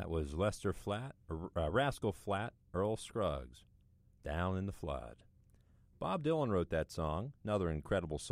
That was Lester Flatt, Rascal Flatt, Earl Scruggs, Down in the Flood. Bob Dylan wrote that song, another incredible